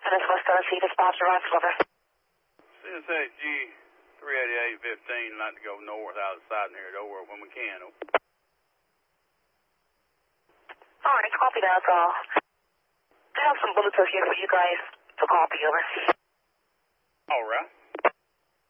This West Tennessee dispatch arrives over. CSAG 388-15, like to go north out of the side here over when we can. Alright, copy that. I have some bullets here for you guys to copy over. Alright.